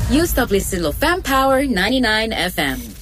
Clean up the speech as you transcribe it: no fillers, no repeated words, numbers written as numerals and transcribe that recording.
You stop listening to Fam Power 99 FM.